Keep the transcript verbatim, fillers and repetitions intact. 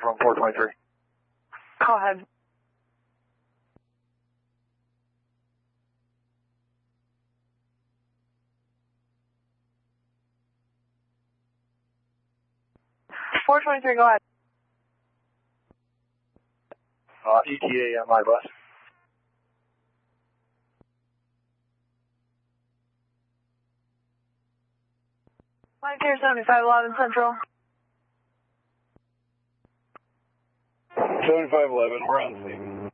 from four twenty-three. Go ahead. four twenty-three, go ahead. Uh, E T A on my bus. Mike here, seventy-five eleven Central. seventy-five eleven, we're on the scene.